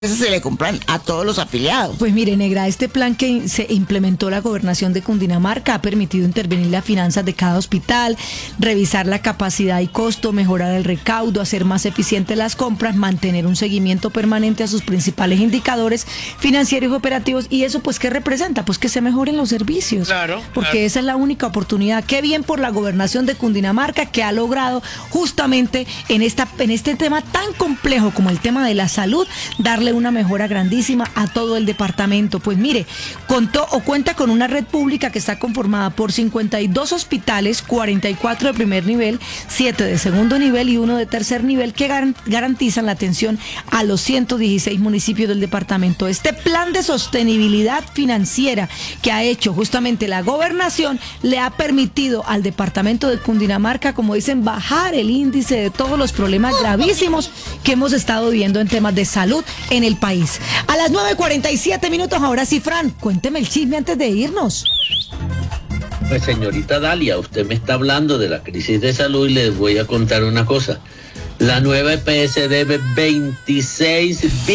se le compran a todos los afiliados. Pues mire, negra, este plan que se implementó la gobernación de Cundinamarca ha permitido intervenir las finanzas de cada hospital, revisar la capacidad y costo, mejorar el recaudo, hacer más eficientes las compras, mantener un seguimiento permanente a sus principales indicadores financieros y operativos. ¿Y eso pues qué representa? Pues que se mejoren los servicios. Claro. Porque esa es la única oportunidad. Qué bien por la gobernación de Cundinamarca, que ha logrado justamente en este tema tan complejo como el tema de la salud, darle una mejora grandísima a todo el departamento. Pues mire, cuenta con una red pública que está conformada por 52 hospitales, 44 de primer nivel, 7 de segundo nivel y 1 de tercer nivel, que garantizan la atención a los 116 municipios del departamento. Este plan de sostenibilidad financiera que ha hecho justamente la gobernación le ha permitido al departamento de Cundinamarca, como dicen, bajar el índice de todos los problemas gravísimos que hemos estado viendo en temas de salud en el país. A las 9:47, ahora sí, Fran, cuénteme el chisme antes de irnos. Pues señorita Dalia, usted me está hablando de la crisis de salud y les voy a contar una cosa. La nueva EPS debe 26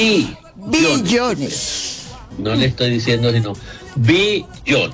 billones. No le estoy diciendo sino billón.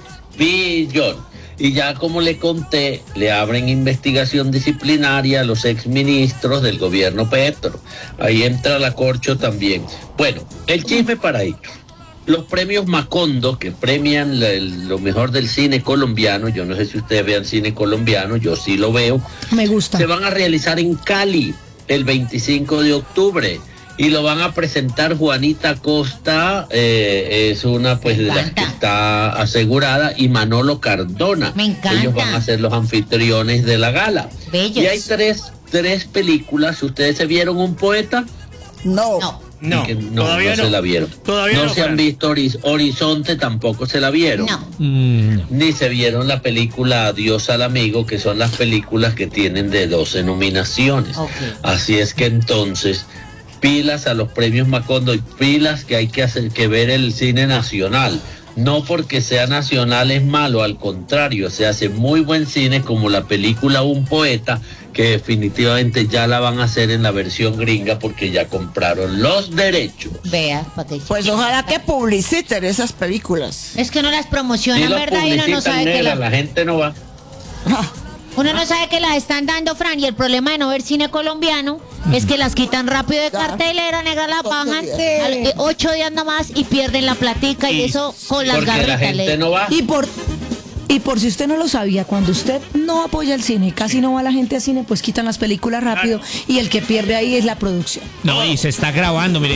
Y ya como le conté, le abren investigación disciplinaria a los exministros del gobierno Petro. Ahí entra la Corcho también. Bueno, el chisme para ahí. Los premios Macondo, que premian lo mejor del cine colombiano, yo no sé si ustedes vean cine colombiano, yo sí lo veo. Me gusta. Se van a realizar en Cali el 25 de octubre. Y lo van a presentar Juanita Costa, es una pues de las que está asegurada, y Manolo Cardona. Me encanta. Ellos van a ser los anfitriones de la gala. Bellos. Y hay tres películas. ¿Ustedes se vieron Un Poeta? No. No, No todavía no se la vieron. Todavía no se han visto Horizonte, tampoco se la vieron. No. Ni se vieron la película Adiós al Amigo, que son las películas que tienen de 12 nominaciones. Okay. Así es que entonces, pilas a los premios Macondo y pilas que hay que ver el cine nacional. No porque sea nacional es malo, al contrario, se hace muy buen cine, como la película Un Poeta, que definitivamente ya la van a hacer en la versión gringa porque ya compraron los derechos. Vea, para que... Pues ojalá que publiciten esas películas. Es que no las promocionan, los ¿verdad? Y uno no sabe que la gente no va. uno no sabe que las están dando, Fran, y el problema de no ver cine colombiano es que las quitan rápido de cartelera, negra, la bajan 8 días nomás y pierden la platica y eso con las Porque la garritas. gente no va. Y por si usted no lo sabía, cuando usted no apoya el cine y casi no va la gente al cine, pues quitan las películas rápido y el que pierde ahí es la producción. No, y se está grabando, mire,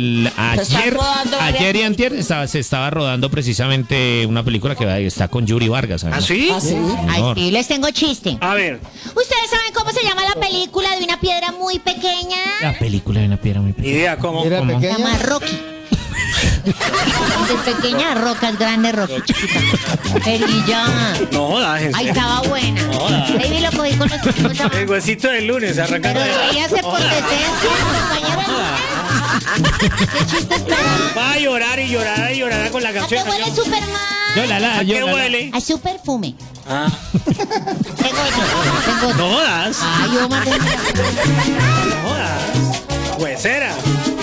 ayer y antier se estaba rodando precisamente una película que está con Yuri Vargas. ¿Ah, sí? Ay, sí, les tengo chiste. A ver. ¿Ustedes saben cómo se llama la película de una piedra muy pequeña? La película de una piedra muy Ni pequeña. idea cómo. Era ¿Cómo? Se pequeña. llama Rocky. De pequeñas rocas, grandes rocas, chiquitas. Perilla. No jodas. Ahí estaba buena. Joda. Baby, lo cogí con los chicos. El huesito del lunes arrancando. Pero váyase por decencia, compañero. ¿Qué chiste esperaba? Va a llorar y llorar y llorar con la ¿A qué canción. huele Superman? ¿A qué huele? A su perfume. Ah. Tengo otro. No jodas. Ay, Omar. No jodas. Huesera.